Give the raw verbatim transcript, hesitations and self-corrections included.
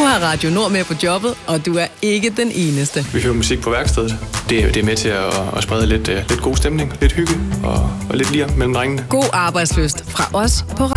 har Radio Nord med på jobbet, og du er ikke den eneste. Vi hører musik på værkstedet. Det er, det er med til at, at sprede lidt, lidt god stemning, lidt hygge og, og lidt lir mellem drengene. God arbejdsløst fra os på